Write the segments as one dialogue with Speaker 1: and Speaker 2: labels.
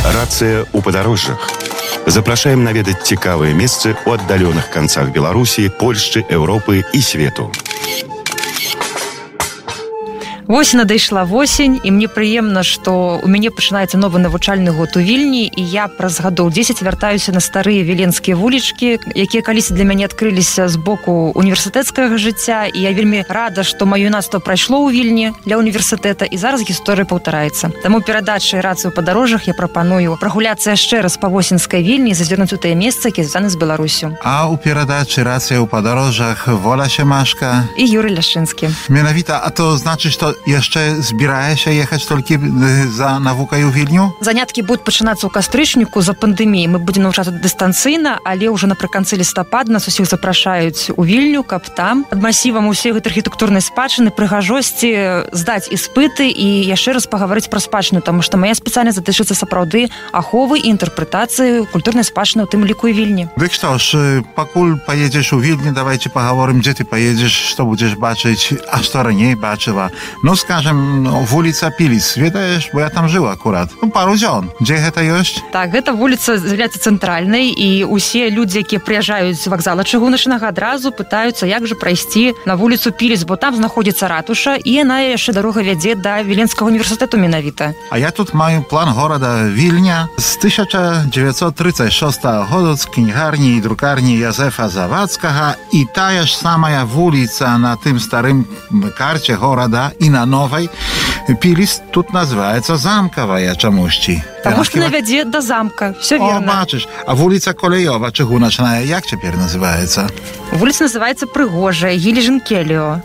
Speaker 1: Рацыя ў падарожжах. Запрашаем наведаць цікавыя месцы ў аддаленых канцах Беларусі, Польшчы, Еўропы і свету.
Speaker 2: Вось надышла восень, і мне прыемна, што у мяне пачынаецца новы навучальны год у Вільні, і я праз гадоў 10 вяртаюся на старыя віленскія вулічкі, якія калісьці для мяне адкрыліся з боку універсітэцкага жыцця, і я вельмі рада, што маё юнацтва прайшло ў Вільні для універсітэта, і зараз гісторыя паўтараецца. Таму перадачай рацыі ў падарожжах я прапаную прагуляцца яшчэ раз па восеньскай Вільні і зазірнуць у тыя месцы, якія звязаны з Беларусю.
Speaker 3: А ў перадачы рацыя ў падарожжах Воля Семашка
Speaker 2: і Юрый Ляшчынскі.
Speaker 3: Менавіта, а то значыць, што яшчэ збіраешся ехаць толькі за навукай у Вільню?
Speaker 2: Заняткі будуць пачынацца ў кастрычніку за пандэміі. Мы будзем навучацца дыстанцыйна, але ўжо напрыканцы лістапада нас усіх запрашаюць у Вільню, каб там ад масівам усей гэтай архітэктурнай спадчыны, прыгажосці здаць іспыты і яшчэ раз пагаварыць пра спадчыну, таму што моя спецыяльнасць датычыцца сапраўды аховы і інтэрпрэтацыі культурнай спадчыны, у тым ліку і Вільні.
Speaker 3: Дык што ж, пакуль паедзеш у Вільню, давайце пагаворым, дзе ты паедзеш, што будзеш бачыць, а што раней бачыла. Ну, скажем, вуліца Піліс, ведаеш, бо я там жыў акурат. Пару дзён. Дзе гэта ёсць?
Speaker 2: Так, гэта вуліца з'яўляецца цэнтральнай, і усе людзі, якія прыязджаюць з вакзала чыгуначнага, адразу пытаюцца, як жа прайсці на вуліцу Піліс, бо там знаходзіцца ратуша, і яна яшчэ дарога вядзе да Віленскага універсітэту менавіта.
Speaker 3: А я тут маю план горада Вільня з 1936 году з кнігарні і друкарні Язэфа Завадскага, і тая ж самая вуліца на тым старым карце горада і на новай Піліс тут называецца Замкавая чамусьці.
Speaker 2: Таму што навядзе да замка, все верно.
Speaker 3: О, бачыш, а вуліца Колеёва, чыгуначная, як цяпер называецца?
Speaker 2: Вуліца называецца Прыгожая, Ележынкеліо.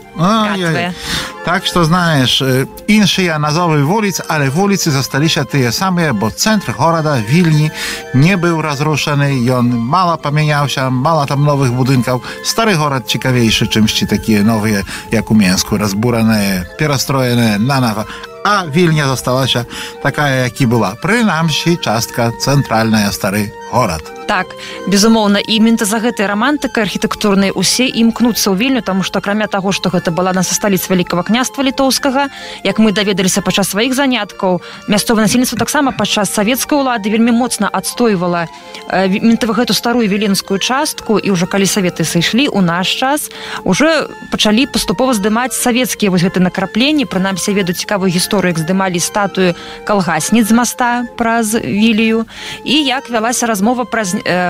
Speaker 3: Так што, знаеш, іншыя назовы вуліц, але вуліцы засталіся тыя самыя, бо цэнтр горада Вільні не быў разрушаны, ён мала памяняўся, мала там новых будынкаў. Стары горад цікавейшы, чымсьці такія новыя, як у Менску, разбураныя, перастроеныя нанава. А Вільня засталася такая, як і была. Прынамсі, частка цэнтральная стары горад.
Speaker 2: Так, безумоўна, і менавіта за гэтай рамантыкай архітэктурнай усе імкнуцца ў Вільню, таму што акрамя таго, што гэта была наша сталіца Вялікага княства літоўскага, як мы даведаліся падчас сваіх заняткаў, мясцовае насельніцтва таксама падчас савецкай улады вельмі моцна адстойвала менавіта гэту старую віленскую частку, і ўжо калі саветы сышлі, у наш час уже пачалі паступова здымаць савецкія вось гэтыя накрапленні, прынамсі ведаю цікавую гісторыю, як здымалі статую калгасніц з моста праз Вілію, і як вялася размова пра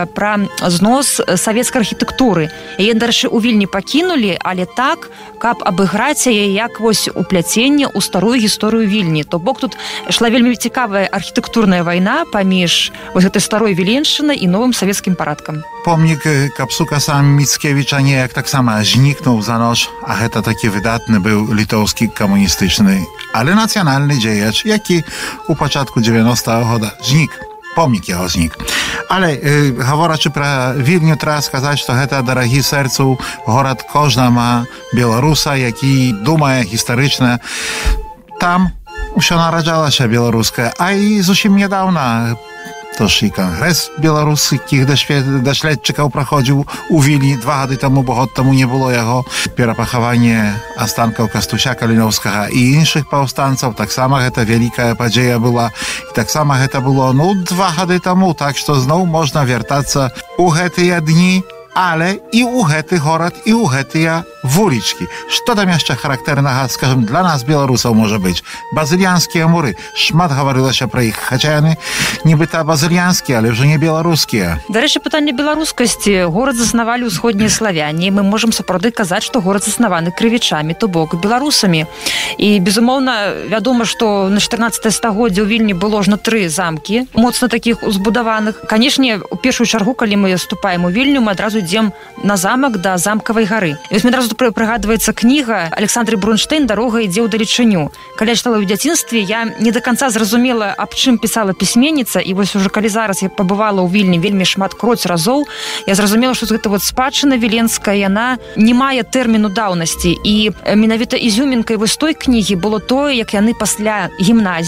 Speaker 2: знос савецкай архітэктуры. Яе, дарэчы, у Вільні пакінулі, але так, каб абыграць яе як вось упляценне ў старую гісторыю Вільні. То бок тут ішла вельмі цікавая архітэктурная вайна паміж вось гэтай старой віленшчынай і новым савецкім парадкам.
Speaker 3: Помнік Капсука Міцкевіча неяк таксама знікнуў за ноч, а гэта такі выдатны быў літоўскі камуністычны, але нацыянальны дзеяч, які у пачатку 90-го года знік. Помнік яго знік. Але гаворачы пра Вільню, трэба сказаць, што гэта дарагі сэрцу горад кожнаму беларуса, які думае гістарычна. Там усё нараджалася беларускае, а і зусім нядаўна тож і кангрэс беларускіх даследчыкаў праходзіў у Вільні 2 гады таму, бо год таму не было яго. Перапахаванне астанкаў Кастуся Каліновскага і іншых паўстанцаў, таксама гэта вялікая падзея была. І таксама гэта было, 2 гады таму, так што зноў можна вяртацца ў гэтыя дні, але і ў гэты горад, і ў гэтыя вулічкі. Што там яшчэ характэрнага, скажем, для нас, беларусаў, можа быць? Базыльянскія муры. Шмат гаварылася пра іх, хаця яны нібыта базыльянскія, але ўжо не беларускія.
Speaker 2: Дарэчы, пытанне беларускасці. Горад заснавалі ўсходнія славяне. Мы можам сапраўды казаць, што горад заснаваны крывічамі, то бок беларусамі. І, безумоўна, вядома, што на 14 стагоддзе ў Вільні было ж на 3 замкі, моцна такіх узбудаваных. Канешне, у першую чаргу, калі мы ступаем у Вільню, мы адразу ідзем на замак да замкавай гары. І вось мне адразу прыгадваецца кніга Александры Брунштейн «Дарога ідзе ўдалечыню». Калі я чытала ў дзяцінстве, я не да канца зразумела, аб чым пісала пісьменніца, і вось уже калі зараз я пабывала ў Вільні вельмі шмат разоў, я зразумела, што гэта вот спадчына віленская, яна не мае тэрміну даўнасці. І менавіта ізюмінкай вось той кнігі было тое, як яны пасля гімназіі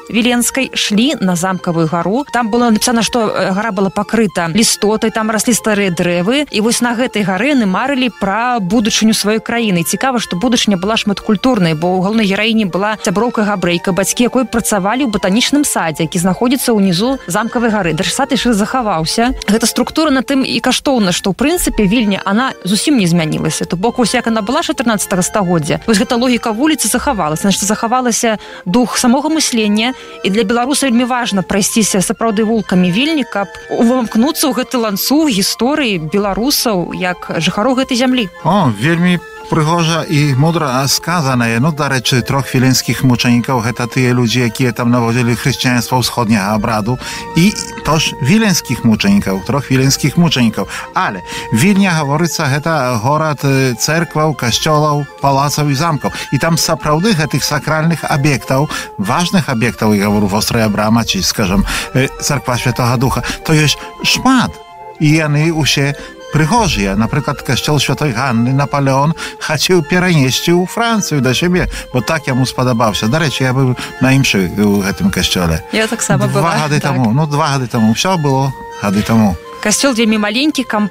Speaker 2: Віленскай, шлі на замкавую гару. Там было напісана, што гара была пакрыта лістотай, там раслі старыя дрэвы, і вось на гэтай гары яны марылі пра будучыню сваёй краіны. Цікава, што будучыня была шматкультурнай, бо ў галоўнай гераіні была сяброўка-габрэйка, бацькі якой працавалі ў батанічным садзе, які знаходзіцца ўнізу замкавай гары. Сад яшчэ захаваўся. Гэта структура на тым і каштоўна, што ў прынцыпе Вільня, она зусім не змянілася. То бок, вось як она была 14 стагоддзя, вось гэта логіка вуліцы захавалася. Значит, захавалася дух самога мыслення, і для беларуса вельмі важна прайсціся сапраўды вулкамі Вільні, каб увамкнуцца ў гэты ланцуг гісторыі беларусаў як жыхароў гэтай зямлі.
Speaker 3: О, вельмі прыгожа і мудра сказанае. Ну, дарэчы, 3 віленскіх мучэнікаў гэта тыя людзі, якія там наводзілі хрысціянства ўсходняга абраду, і тож віленскіх мучэнікаў, 3 віленскіх мучэнікаў. Але Вільня, гаворыцца, гэта горад цэркваў, касцёлаў, палацаў і замкаў. І там сапраўды гэтых сакральных аб'ектаў, важных аб'ектаў, я гавару, вострая брама, ці, скажам, царква Святога Духа, то ёсць шмат. І яны усе прыгожыя. Напрыклад, касцёл Святой Ганны Напалеон хацеў перанесці ў Францыю да сябе, бо так яму спадабаўся. Дарэчы, я быў на імшы ў гэтым касцёле.
Speaker 2: Я таксама была.
Speaker 3: 2 гады таму. Ну, 2 гады таму. Усё было гады таму.
Speaker 2: Касцёл вельмі маленькі,